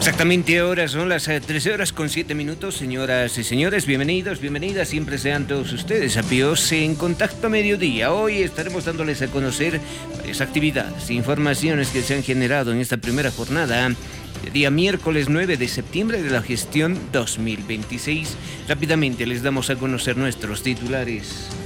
Exactamente ahora son las 13 horas con 7 minutos, señoras y señores, bienvenidos, bienvenidas, siempre sean todos ustedes a Píos en Contacto Mediodía. Hoy estaremos dándoles a conocer varias actividades e informaciones que se han generado en esta primera jornada, el día miércoles 9 de septiembre de la gestión 2026. Rápidamente les damos a conocer nuestros titulares.